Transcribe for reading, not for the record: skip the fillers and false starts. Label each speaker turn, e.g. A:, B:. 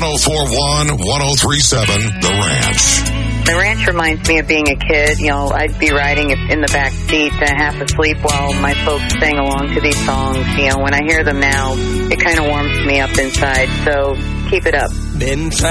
A: 1041, 1037, The Ranch.
B: The ranch reminds me of being a kid. You know, I'd be riding in the back seat, half asleep while my folks sang along to these songs. You know, when I hear them now, it kind of warms me up inside. So keep it up.